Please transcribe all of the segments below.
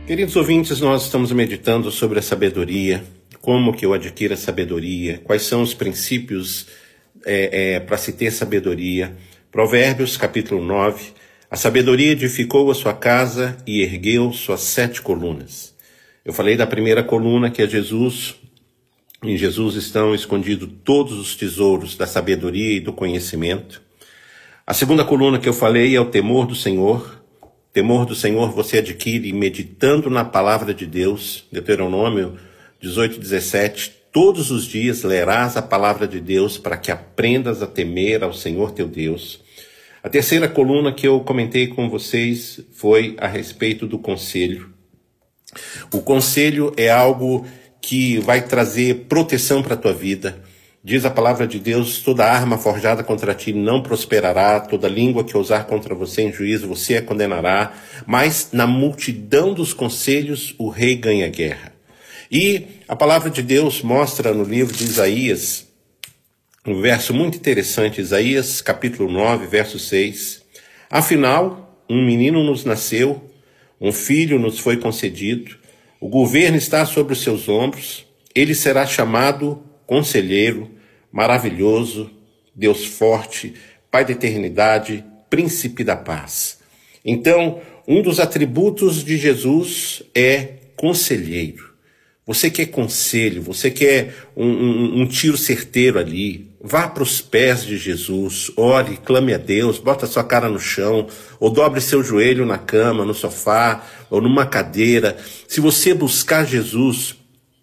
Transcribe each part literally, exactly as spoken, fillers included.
Queridos ouvintes, nós estamos meditando sobre a sabedoria, como que eu adquiro a sabedoria, quais são os princípios é, é, para se ter sabedoria. Provérbios, capítulo nove, a sabedoria edificou a sua casa e ergueu suas sete colunas. Eu falei da primeira coluna, que é Jesus. Em Jesus estão escondidos todos os tesouros da sabedoria e do conhecimento. A segunda coluna que eu falei é o temor do Senhor. Temor do Senhor você adquire meditando na palavra de Deus. Deuteronômio dezoito, dezessete. Todos os dias lerás a palavra de Deus para que aprendas a temer ao Senhor teu Deus. A terceira coluna que eu comentei com vocês foi a respeito do conselho. O conselho é algo que vai trazer proteção para a tua vida. Diz a palavra de Deus, toda arma forjada contra ti não prosperará, toda língua que ousar contra você em juízo você a condenará, mas na multidão dos conselhos o rei ganha guerra. E a palavra de Deus mostra no livro de Isaías, um verso muito interessante, Isaías capítulo nove, verso seis. Afinal, um menino nos nasceu, um filho nos foi concedido, o governo está sobre os seus ombros, ele será chamado Conselheiro, Maravilhoso, Deus Forte, Pai da Eternidade, Príncipe da Paz. Então, um dos atributos de Jesus é conselheiro. Você quer conselho, você quer um, um, um tiro certeiro ali, vá para os pés de Jesus, ore, clame a Deus, bota sua cara no chão, ou dobre seu joelho na cama, no sofá, ou numa cadeira. Se você buscar Jesus,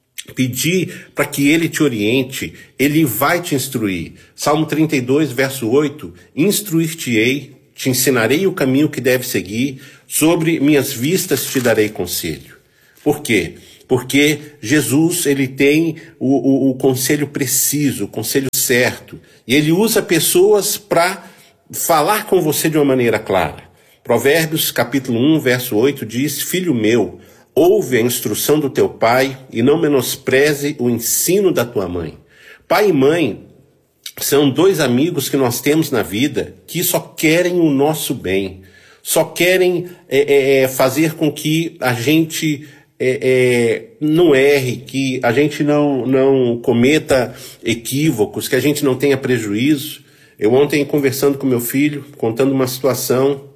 pedir para que ele te oriente, ele vai te instruir. Salmo trinta e dois, verso oito, instruir-te-ei, te ensinarei o caminho que deve seguir, sobre minhas vistas te darei conselho. Por quê? Porque Jesus, ele tem o, o, o conselho preciso, o conselho certo, e ele usa pessoas para falar com você de uma maneira clara. Provérbios, capítulo um, verso oito, diz, filho meu, ouve a instrução do teu pai e não menospreze o ensino da tua mãe. Pai e mãe são dois amigos que nós temos na vida que só querem o nosso bem, só querem é, é, fazer com que a gente é, é, não erre, que a gente não, não cometa equívocos, que a gente não tenha prejuízo. Eu ontem, conversando com meu filho, contando uma situação,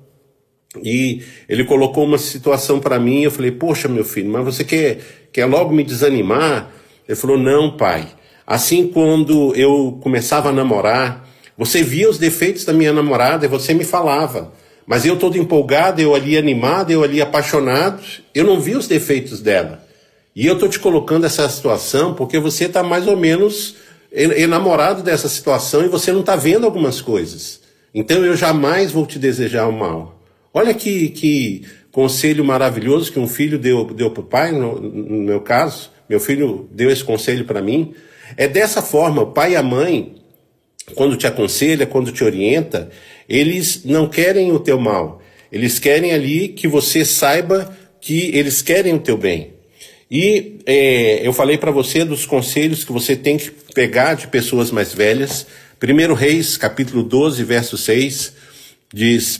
e ele colocou uma situação para mim, eu falei, poxa meu filho, mas você quer, quer logo me desanimar? Ele falou, não pai, assim quando eu começava a namorar, você via os defeitos da minha namorada e você me falava, mas eu todo empolgado, eu ali animado, eu ali apaixonado, eu não vi os defeitos dela, e eu tô te colocando essa situação porque você tá mais ou menos enamorado dessa situação e você não tá vendo algumas coisas, então eu jamais vou te desejar o mal. Olha que, que conselho maravilhoso que um filho deu, deu para o pai, no, no meu caso, meu filho deu esse conselho para mim. É dessa forma, o pai e a mãe, quando te aconselha, quando te orienta, eles não querem o teu mal. Eles querem ali que você saiba que eles querem o teu bem. E é, eu falei para você dos conselhos que você tem que pegar de pessoas mais velhas. Primeiro Reis, capítulo doze, verso seis, diz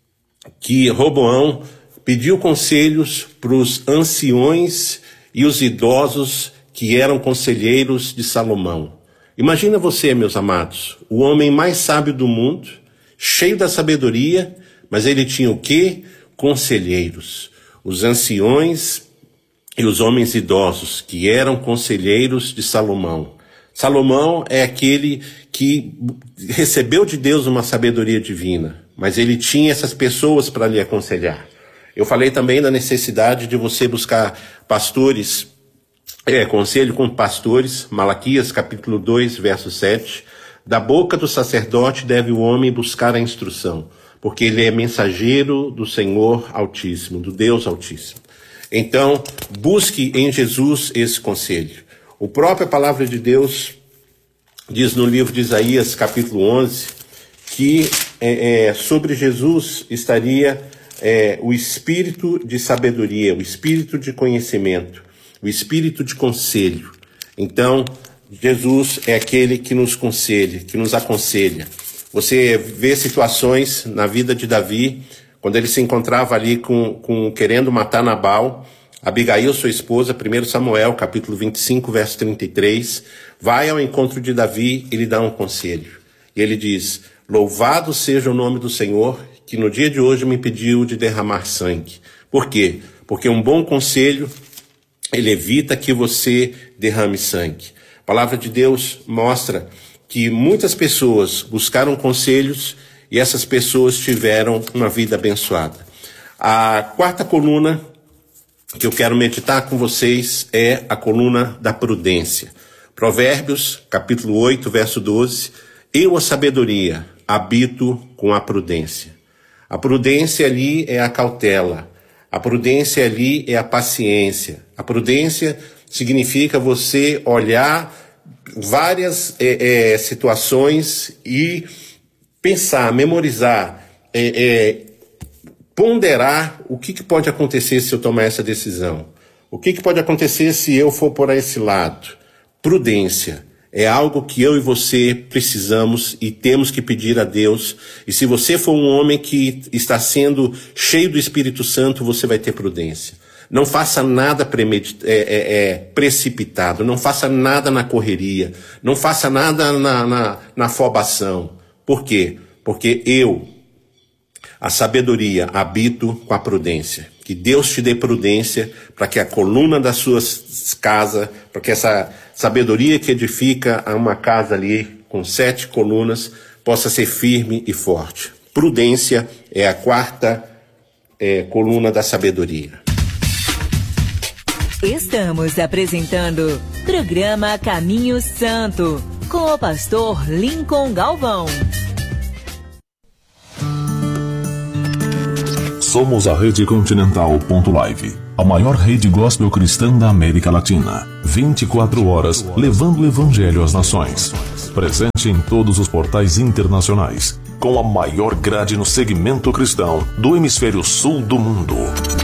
que Roboão pediu conselhos para os anciões e os idosos que eram conselheiros de Salomão. Imagina você, meus amados, o homem mais sábio do mundo, cheio da sabedoria, mas ele tinha o quê? Conselheiros. Os anciões e os homens idosos que eram conselheiros de Salomão. Salomão é aquele que recebeu de Deus uma sabedoria divina, mas ele tinha essas pessoas para lhe aconselhar. Eu falei também da necessidade de você buscar pastores, é, conselho com pastores, Malaquias capítulo dois, verso sete, da boca do sacerdote deve o homem buscar a instrução, porque ele é mensageiro do Senhor Altíssimo, do Deus Altíssimo. Então, busque em Jesus esse conselho. O própria palavra de Deus diz no livro de Isaías, capítulo onze, que é, é, sobre Jesus estaria é, o espírito de sabedoria, o espírito de conhecimento, o espírito de conselho. Então, Jesus é aquele que nos conselha, que nos aconselha. Você vê situações na vida de Davi, quando ele se encontrava ali com, com querendo matar Nabal, Abigail, sua esposa, primeiro Samuel, capítulo vinte e cinco, verso trinta e três, vai ao encontro de Davi e lhe dá um conselho. E ele diz: louvado seja o nome do Senhor, que no dia de hoje me impediu de derramar sangue. Por quê? Porque um bom conselho, ele evita que você derrame sangue. A palavra de Deus mostra que muitas pessoas buscaram conselhos e essas pessoas tiveram uma vida abençoada. A quarta coluna que eu quero meditar com vocês é a coluna da prudência. Provérbios, capítulo oito, verso doze. Eu, a sabedoria, habito com a prudência. A prudência ali é a cautela. A prudência ali é a paciência. A prudência significa você olhar várias é, é, situações e pensar, memorizar, é, é, ponderar o que, que pode acontecer se eu tomar essa decisão. O que, que pode acontecer se eu for por esse lado. Prudência é algo que eu e você precisamos e temos que pedir a Deus. E se você for um homem que está sendo cheio do Espírito Santo, você vai ter prudência. Não faça nada premedit- é, é, é, precipitado, não faça nada na correria, não faça nada na, na, na afobação. Por quê? Porque eu, a sabedoria, habito com a prudência. Que Deus te dê prudência para que a coluna das suas casas, para que essa sabedoria que edifica uma casa ali com sete colunas possa ser firme e forte. Prudência é a quarta é, coluna da sabedoria. Estamos apresentando programa Caminho Santo com o pastor Lincoln Galvão. Somos a Rede Continental ponto live, a maior rede gospel cristã da América Latina. vinte e quatro horas levando o evangelho às nações. Presente em todos os portais internacionais, com a maior grade no segmento cristão do hemisfério sul do mundo.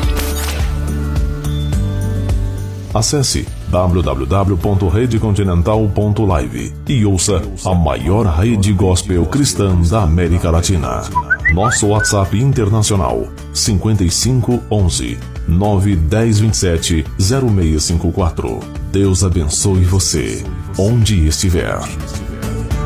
Acesse w w w ponto rede continental ponto live e ouça a maior rede gospel cristã da América Latina. Nosso WhatsApp internacional cinco cinco um um nove um zero dois sete zero seis cinco quatro. Deus abençoe você, onde estiver.